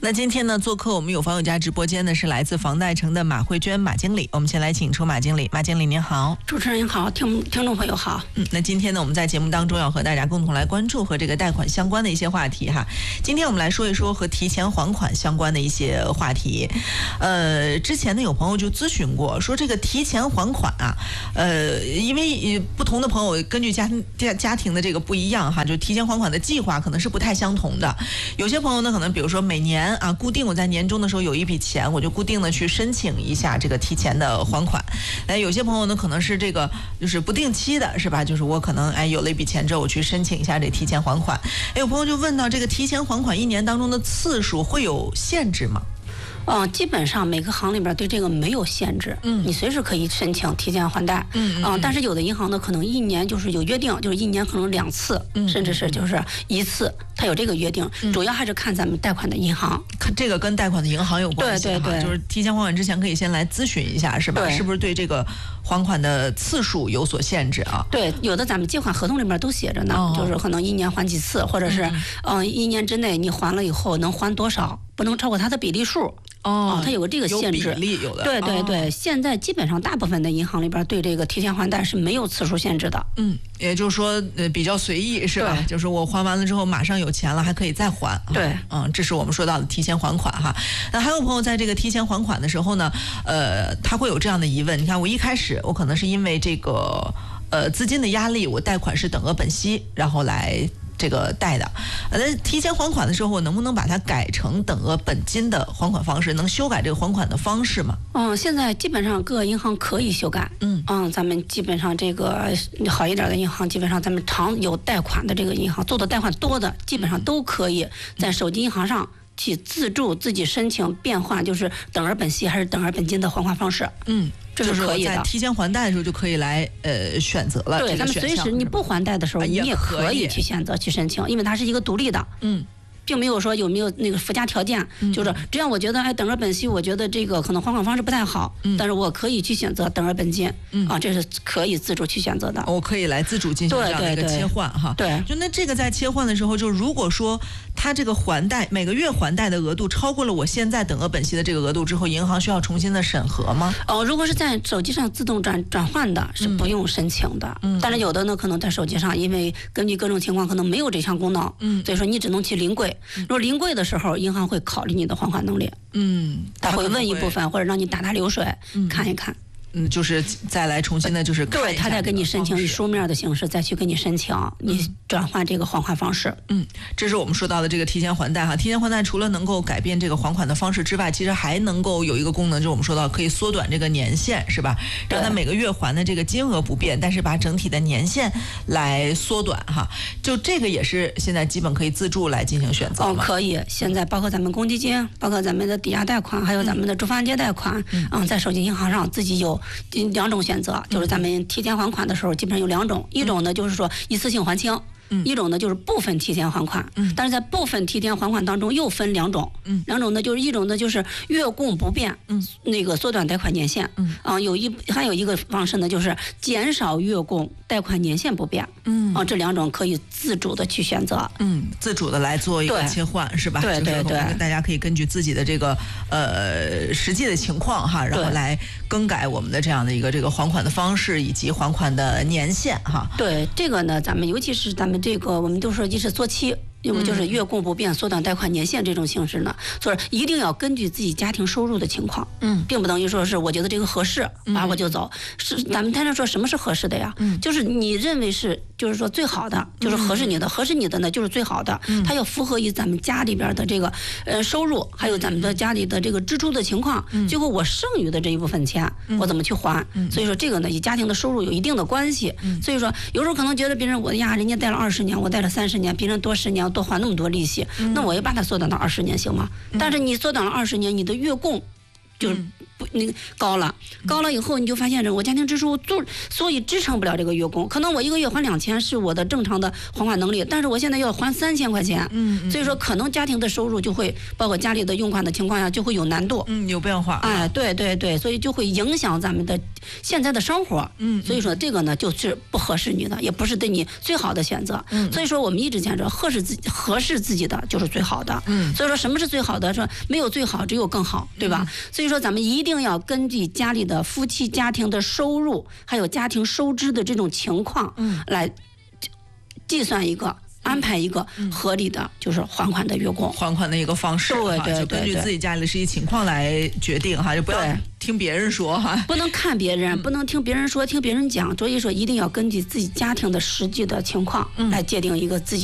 那今天呢，做客我们有房有家直播间的是来自房贷城的马慧娟马经理，我们先来请出马经理。马经理您好。 主持人您好，听众朋友好。 那今天呢，我们在节目当中要和大家共同来关注和这个贷款相关的一些话题哈。今天我们来说一说和提前还款相关的一些话题。之前呢，有朋友就咨询过，说这个提前还款啊，因为不同的朋友根据家庭的这个不一样哈，就提前还款的计划可能是不太相同的。有些朋友呢，可能比如说每年啊，固定我在年终的时候有一笔钱，我就固定的去申请一下这个提前的还款。有些朋友呢，可能是这个就是不定期的，是吧？就是我可能有了一笔钱之后，我去申请一下这提前还款。有朋友就问到，这个提前还款一年当中的次数会有限制吗？ 基本上每个行里边对这个没有限制，你随时可以申请提前还贷，但是有的银行呢，可能一年就是有约定，就是一年可能2次，甚至是就是1次，它有这个约定，主要还是看咱们贷款的银行， 这个跟贷款的银行有关系， 对， 就是提前还款之前可以先来咨询一下，是吧？是不是对这个还款的次数有所限制啊？ 对，有的咱们借款合同里面都写着呢，就是可能一年还几次，或者是1年之内你还了以后能还多少，不能超过它的比例数。它有个这个限制， 有比例有的。 对，现在基本上大部分的银行里边对这个提前还贷是没有次数限制的。 也就是说比较随意，是吧？就是我还完了之后马上有钱了，还可以再还。 对， 这是我们说到的提前还款哈。那还有朋友在这个提前还款的时候呢，他会有这样的疑问。你看，我一开始我可能是因为这个资金的压力，我贷款是等额本息，然后来这个贷的，提前还款的时候，我能不能把它改成等额本金的还款方式？能修改这个还款的方式吗？ 现在基本上各个银行可以修改。咱们基本上这个好一点的银行，基本上咱们常有贷款的这个银行，做的贷款多的，基本上都可以在手机银行上去自助自己申请变换，就是等额本息还是等额本金的还款方式。这是可以的。 就是在提前还贷的时候就可以来选择了。 对，咱们随时你不还贷的时候，你也可以去选择去申请，因为它是一个独立的。并没有说有没有那个附加条件，就是只要我觉得等额本息，我觉得这个可能还款方式不太好，但是我可以去选择等额本金，这是可以自主去选择的。 我可以来自主进行这样的一个切换哈。 对， 就那这个在切换的时候，就如果说他这个还贷每个月还贷的额度超过了我现在等额本息的这个额度之后，银行需要重新的审核吗？ 如果是在手机上自动转换的，是不用申请的。但是有的呢，可能在手机上，因为根据各种情况可能没有这项功能，所以说你只能去临柜。如果临柜的时候，银行会考虑你的还款能力，他会问一部分，或者让你打流水，看一看。 就是再来重新的，就是对，他再给你申请以书面的形式再去给你申请，你转换这个还款方式。 这是我们说到的这个提前还贷哈。提前还贷除了能够改变这个还款的方式之外，其实还能够有一个功能，就是我们说到可以缩短这个年限，是吧？让它每个月还的这个金额不变，但是把整体的年限来缩短哈。就这个也是现在基本可以自助来进行选择。 可以。现在包括咱们公积金，包括咱们的抵押贷款，还有咱们的住房按揭贷款，在手机银行上自己有2种选择，就是咱们提前还款的时候基本上有2种，一种呢就是说一次性还清，一种呢就是部分提前还款，但是在部分提前还款当中又分2种，2种呢就是一种呢就是月供不变，那个缩短贷款年限，还有一个方式呢就是减少月供，贷款年限不变，这2种可以自主的去选择， 自主的来做一个切换，是吧？ 对， 大家可以根据自己的这个实际的情况哈，然后来更改我们的这样的一个这个还款的方式以及还款的年限哈。 对，这个呢，咱们尤其是咱们这个我们都说是缩期。因为就是月供不变、缩短贷款年限这种形式呢，所以一定要根据自己家庭收入的情况，并不等于说是我觉得这个合适，我就走。是咱们谈常说什么是合适的呀？就是你认为是，就是说最好的，就是合适你的呢就是最好的，它要符合于咱们家里边的这个收入，还有咱们的家里的这个支出的情况，最后我剩余的这一部分钱，我怎么去还？所以说这个呢，与家庭的收入有一定的关系。所以说有时候可能觉得别人人家贷了20年，我贷了30年，别人多10年。多还那么多利息，那我也把它缩短到20年行吗？但是你缩短了20年，你的月供就是那个高了以后，你就发现我家庭支出所以支撑不了这个月供，可能我一个月还2000是我的正常的还款能力，但是我现在要还3000块钱，所以说可能家庭的收入就会包括家里的用款的情况下就会有难度， 有变化， 对，所以就会影响咱们的现在的生活，所以说这个呢就是不合适你的，也不是对你最好的选择，所以说我们一直坚持合适自己的就是最好的，所以说什么是最好的？说没有最好，只有更好，对吧？所以说咱们一定要根据家里的夫妻家庭的收入，还有家庭收支的这种情况，来计算一个。安排一个合理的，就是还款的月供， 还款的一个方式， 对， 就根据自己家里的实际情况来决定哈，就不要听别人说哈， 不能看别人，不能听别人说，听别人讲，所以说一定要根据自己家庭的实际的情况来界定一个自己。